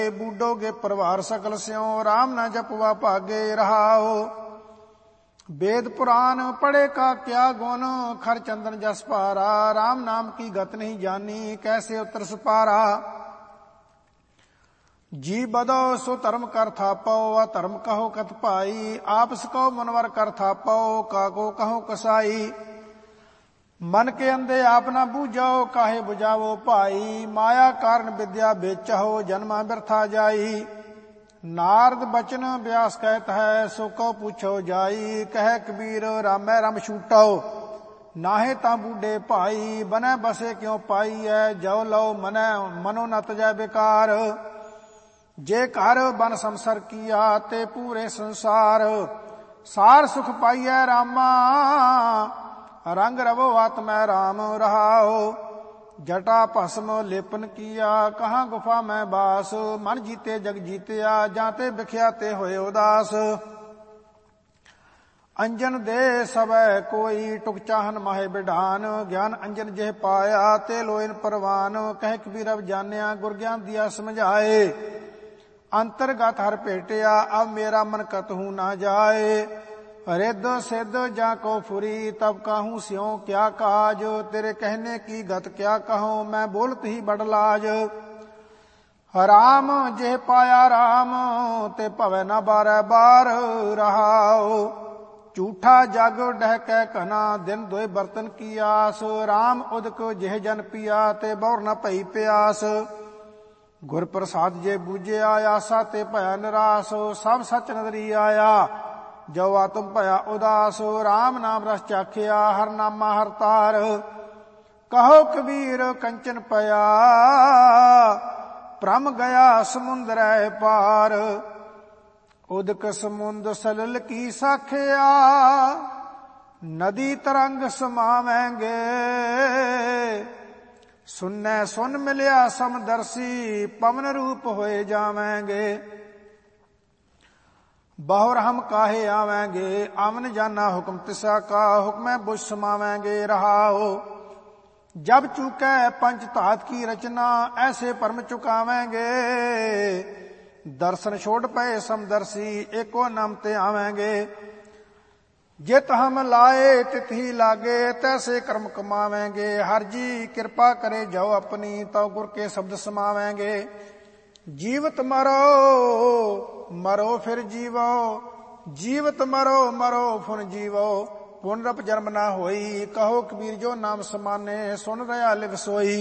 बूढ़ोगे परिवार सकल स्यों, राम न जपवा भागे रहाओ। वेद पुराण पढ़े का क्या गुण, खर चंदन जस पारा, राम नाम की गत नहीं जानी, कैसे उतर सुपारा। जी बदो सो धर्म कर थापो, अधर्म कहो कत पाई, आपस को मनवर कर थापो, काको कहो कसाई। मन के अंधे आप न बूझो, काहे बुझावो भाई, माया कारण विद्या बेचहो, जन्मा व्यर्था जाई। नारद बचन व्यास कहत है, सो को पूछो जाई, कह कबीर रामै रम छूटो, नाहे ता बूढ़े भाई, बनै बसे क्यों पाई है, जो लो मनै मनो न तजै बेकार। जे कर बन संसर किया, ते पूरे संसार, सार सुख पाइयै रामा, रंग रवो आत्मै राम रहाओ। जटा भस्म लेपन किया, कहाँ गुफा में बास, मन जीते जग जीतिया, जाते बिख्याते होए उदास। अंजन दे सबै कोई, टुक चाहन माहे बिढान, ज्ञान अंजन जेह पाया, ते लोइन परवान। कह कबीर अब जानिया, गुर ज्ञान दिया समझाए, अंतरगत हर भेटिया, अब मेरा मन कतहु ना जाए। रिद सिद्ध जाको फुरी, तब कहूँ स्यों क्या काज, तेरे कहने की गत क्या कहूँ, मैं बोलत ही बड़ लाज। राम जेह पाया राम, ते भवै न बारै बार रहाओ। झूठा जग डहकै कना, दिन दोए बर्तन की आस, राम उदक जेह जन पिया, ते बौर न पई प्यास। गुर प्रसाद जे बूझिया, आसा ते भया निरास, सब सच नदरी आया, जो आत्म भया उदास। राम नाम रस चाखिया, हर नामा हर तार, कहो कबीर कंचन पया, भ्रम गया समुंदर पार। उदक समुंद सलिल की साखिया, नदी तरंग समावेंगे, सुनने सुन मिलिया समदर्शी, पवन रूप होए जावेंगे। बहुर हम काहे आवेंगे, आवन जाना हुक्म तिसा का, हुक्म बुझ समावेंगे रहाओ। जब चूकै पंच तात की रचना, ऐसे परम चुकावेंगे, दर्शन छोड़ पे समदर्शी, एको नाम ते आवेंगे। जित हम लाए तित ही लागे, तैसे कर्म कमावेंगे, हर जी कृपा करे जो अपनी, तो गुर के शब्द समावेंगे। जीवत मरो मरो फिर जीवो, जीवत मरो मरो फुन जीवो, पुनरप जन्म ना होई, कहो कबीर जो नाम समाने, सुन रहा लिव सोई।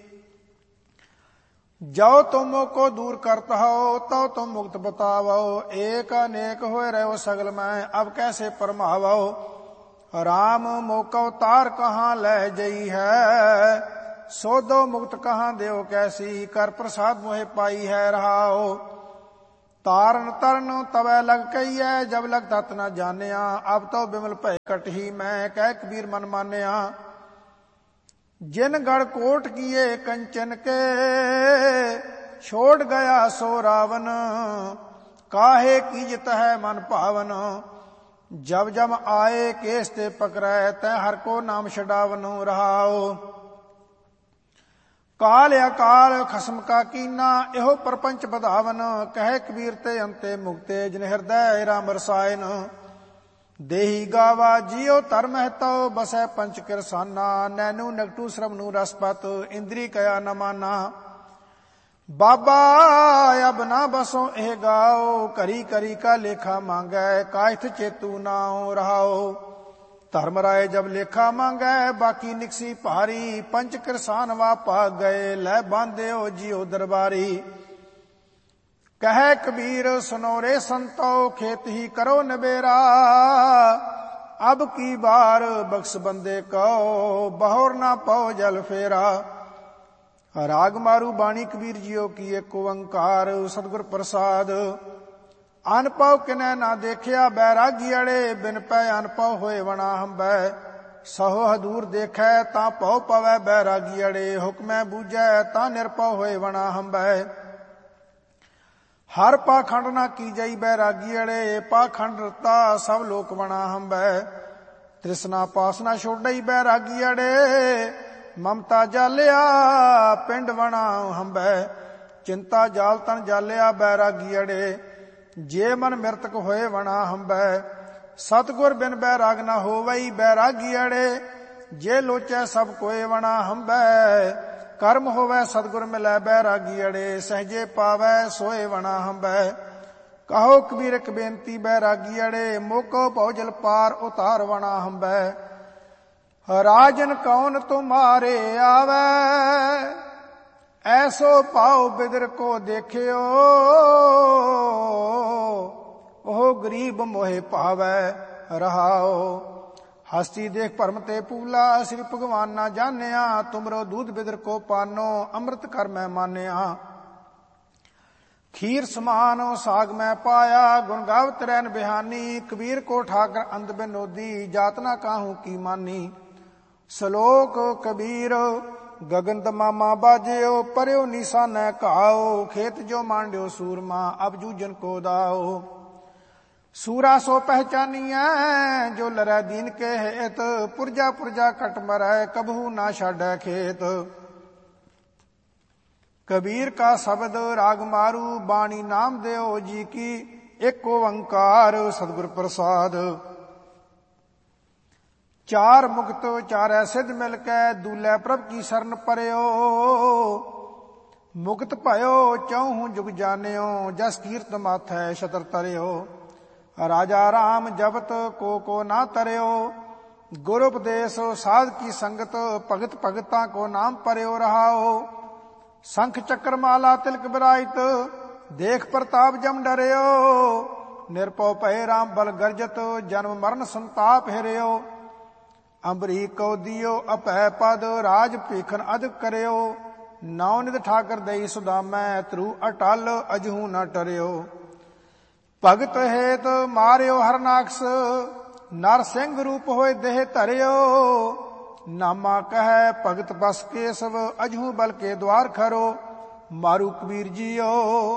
जो तुम को दूर करत हो, तो तुम मुक्त बतावो, एक अनेक होए रहो सगल में, अब कैसे परमावो। राम मोको तार कहाँ ले जई है, सोदो मुक्त कहाँ देव कैसी, कर प्रसाद मोहे पाई है रहाओ। तारन तरन तवै लग कही है, जब लग तत न जानिया, अब तो बिमल भय कटही मैं, कह कबीर मन मानिया। जिन गढ़ कोट किए कंचन के, छोड़ गया सो रावण, काहे कीजत है मन पावन। जब जब आए केस ते पकड़े, तै हर को नाम छडावन रहाओ। काल अकाल खसम का कीना, एहो परपंच बधावन, कह कबीर ते अंते मुक्ते, जिन हृदय राम रसायन। देही गावा जियो धर्म है तो, बसै पंच किरसाना, नैनू नगटू श्रवणु रसपत, इंद्री कया न माना। बाबा अब ना बसो एह गाओ, करी करी का लेखा मांगै, कायथ चेतू नाओ रहाओ। धर्म राय जब लेखा मांगै, बाकी निकसी भारी, पंच किरसान वा भाग गए, लै बांधे हो जियो दरबारी। कह कबीर सुनो रे संतो, खेत ही करो नबेरा, अब की बार बख्श बंदे को, बहुर ना पाओ जल फेरा। राग मारू बाणी कबीर जियो की एक ओंकार, सतगुर प्रसाद। अनपव किनै ना देखिया, बैरागी अड़े, बिन पै अनपव होए वणा हंबै। सहो हदूर देखै, तां पौ पवै बैरागी अड़े, हुक्मै बूझै, तां निरपव होए वणा हंबै। हर पाखंड ना कीजई बैरागी अड़े, पाखंड रता सब लोक वणा हंबै। तृष्णा पास ना छोड़ई बैरागी अड़े, ममता जालिया पिंड वणा हंबै। ਚਿੰਤਾ ਜਾਲ ਤਨ ਜਾਲਿਆ ਬੈਰਾਗੀ ਅੜੇ। ਜੇ ਮਨ ਮਿਰਤਕ ਹੋਏ ਵਣਾ ਹੰਬੈ, ਸਤਿਗੁਰ ਬਿਨ ਬੈਰਾਗ ਨਾ ਹੋਵਈ ਬੈਰਾਗੀ ਅੜੇ। ਜੇ ਲੋਚੈ ਸਭ ਕੋਏ ਵਣਾ ਹੰਬੈ, ਕਰਮ ਹੋਵੈ ਸਤਿਗੁਰ ਮਿਲੈ ਬੈਰਾਗੀ ਅੜੇ। ਸਹਜੇ ਪਾਵੈ ਸੋਏ ਵਣਾ ਹੰਬੈ, ਕਹੋ ਕਬੀਰ ਇੱਕ ਬੇਨਤੀ ਬੈਰਾਗੀ ਅੜੇ। ਮੋਕੋ ਭਉ ਜਲ ਪਾਰ ਉਤਾਰ ਵਣਾ ਹੰਬੈ, ਰਾਜਨ ਕੌਣ ਤੁਮਾਰੇ ਆਵੈ। ਐਸੋ ਭਾਉ ਬਿਦਰ ਕੋ ਦੇਖਿਓ, ਉਹ ਗਰੀਬ ਮੋਹਿ ਭਾਵੈ ਰਹਾਓ। ਹਸਤੀ ਦੇਖ ਭਰਮ ਤੇ ਪੂਲਾ, ਸ੍ਰੀ ਭਗਵਾਨ ਨਾ ਜਾਣਿਆ। ਤੁਮਰੋ ਦੂਧ ਬਿਦਰ ਕੋ ਪਾਨੋ, ਅੰਮ੍ਰਿਤ ਕਰ ਮੈਂ ਮਾਨਿਆ। ਖੀਰ ਸਮਾਨ ਸਾਗ ਮੈਂ ਪਾਇਆ, ਗੁਣ ਗਾਵਤ ਰਹਿਨ ਬਿਹਾਨੀ। ਕਬੀਰ ਕੋ ਠਾਕਰ ਅੰਧ ਬਿਨੋਦੀ, ਜਾਤ ਨਾ ਕਾਹੂ ਕੀ ਮਾਨੀ। ਸ਼ਲੋਕ ਕਬੀਰ ਗਗਨ ਤਮਾਮਾ ਬਾਜਿਓ, ਪਰਿਓ ਨਿਸ਼ਾਨੈ ਘਾਓ। ਖੇਤ ਜੋ ਮਾਂਡਿਓ ਸੂਰਮਾ, ਅਬ ਜੂਜਨ ਕੋ ਦਾਓ। ਸੂਰਾ ਸੋ ਪਹਿਚਾਨੀਐ, ਜੋ ਲਰੈ ਦੀਨ ਕੇ ਹੇਤ। ਪੁਰਜਾ ਪੁਰਜਾ ਕਟ ਮਰੈ, ਕਬਹੂ ਨਾ ਛਾਡੈ ਖੇਤ। ਕਬੀਰ ਕਾ ਸ਼ਬਦ ਰਾਗ ਮਾਰੂ, ਬਾਣੀ ਨਾਮ ਦਿਓ ਜੀ ਕੀ। ਇੱਕ ਓੰਕਾਰ ਸਤਿਗੁਰ ਪ੍ਰਸਾਦ। ਚਾਰ ਮੁਕਤ ਚਾਰੈ ਸਿੱਧ ਮਿਲ ਕੈ, ਦੂਲੈ ਪ੍ਰਭ ਕੀ ਸਰਨ ਪਰਿਓ। ਮੁਕਤ ਭਇਓ ਚੌਹੂ ਜੁਗ ਜਾਣਿਓ, ਜਸ ਕੀਰਤ ਮਾਥੈ ਛਤਰ ਤਰਿਓ। ਰਾਜਾ ਰਾਮ ਜਪਤ ਕੋ ਨਾ ਤਰਿਓ, ਗੁਰ ਉਪਦੇਸ਼ ਸਾਧ ਕੀ ਸੰਗਤ। ਭਗਤ ਭਗਤਾਂ ਕੋ ਨਾਮ ਪਰਿਓ ਰਹਾਓ। ਸੰਖ ਚੱਕਰ ਮਾਲਾ ਤਿਲਕ ਬਿਰਾਇਤ, ਦੇਖ ਪ੍ਰਤਾਪ ਜਮ ਡਰਿਓ। ਨਿਰਭਉ ਭਏ ਰਾਮ ਬਲ ਗਰਜਤ, ਜਨਮ ਮਰਨ ਸੰਤਾਪ ਹਿਰਿਓ। ਅੰਬਰੀਕ ਕਉ ਦਿਓ ਅਭੈ ਪਦ, ਰਾਜ ਭੀਖਨ ਅਦਿਕ ਕਰਿਓ। ਨੌ ਨਿਧ ਠਾਕਰ ਦਈ ਸੁਦਾਮੈ, ਧਰੂ ਅਟਲ ਅਜਹੂ ਨ ਟਰਿਓ। ਭਗਤ ਹੇਤ ਮਾਰਿਓ ਹਰਨਾਕਸ, ਨਰ ਸਿੰਘ ਰੂਪ ਹੋਏ ਦੇਹ ਧਰਿਓ। ਨਾਮਾ ਕਹੈ ਭਗਤ ਬਸ ਕੇਸਵ, ਅਜਹੂ ਬਲ ਕੇ ਦਵਾਰ ਖਰੋ। ਮਾਰੂ ਕਬੀਰ ਜੀਓ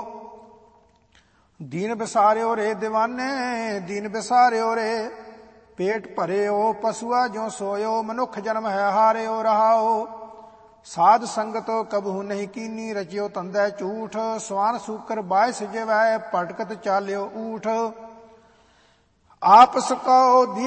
ਦੀਨ ਬਿਸਾਰਿਓ ਰੇ ਦੀਵਾਨੇ, ਦੀਨ ਬਿਸਾਰਿਓ ਰੇ। ਪੇਟ ਭਰਿਓ ਪਸੂਆ ਜੋ ਸੋਇਓ, ਮਨੁੱਖ ਜਨਮ ਹੈ ਹਾਰਿਓ ਰਹਾਓ। ਸਾਧ ਸੰਗਤ ਕਬਹੂ ਨਹੀਂ ਕੀਨੀ, ਰਚਿਓ ਤੰਦੈ ਝੂਠ। ਸਵਾਨ ਸੂਕਰ ਬਾਇਸ ਜਿਵੈ, ਭਟਕਤ ਚਾਲਿਓ ਊਠ। ਆਪਸ ਕਉ